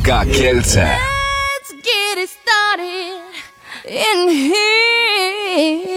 Muzyka Kielce. Let's get it started in here.